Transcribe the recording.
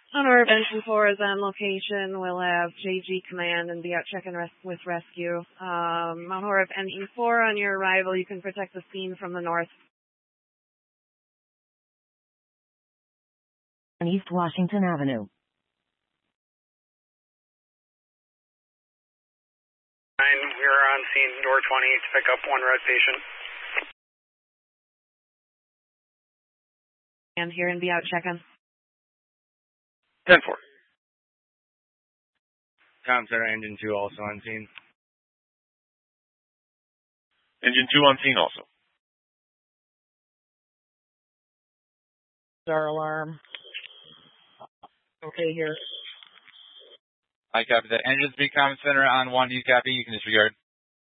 On our Engine 4 is on location. We'll have JG Command and be out checking with rescue. Mount Horeb NE4, on your arrival, you can protect the scene from the north. On East Washington Avenue. We're on scene door 20 to pick up one red patient. And here and be out checking. 10-4. Tom Center, Engine 2 also on scene. Engine 2 on scene also. Our alarm. Okay, here. I copy that. Engine 3 Common Center on 1, you copy, you can disregard.